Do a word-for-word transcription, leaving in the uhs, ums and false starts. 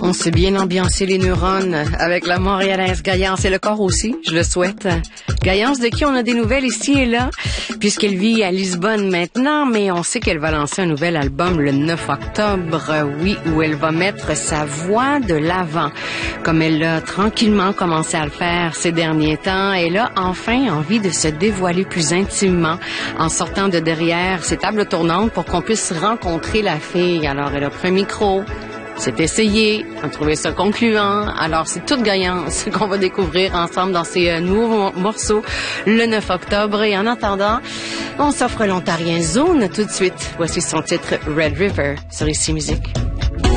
On s'est bien ambiancé les neurones avec la montréalaise Gaillance et le corps aussi, je le souhaite. Gaillance de qui on a des nouvelles ici et là, puisqu'elle vit à Lisbonne maintenant, mais on sait qu'elle va lancer un nouvel album le neuf octobre, oui, où elle va mettre sa voix de l'avant, comme elle a tranquillement commencé à le faire ces derniers temps. Elle a enfin envie de se dévoiler plus intimement en sortant de derrière ses tables tournantes pour qu'on puisse rencontrer la fille. Alors elle a pris un micro, c'est essayé, on a trouvé ça concluant. Alors, c'est toute Gaillance qu'on va découvrir ensemble dans ces euh, nouveaux morceaux le neuf octobre. Et en attendant, on s'offre l'Ontarien Zone tout de suite. Voici son titre Red River sur Ici Musique.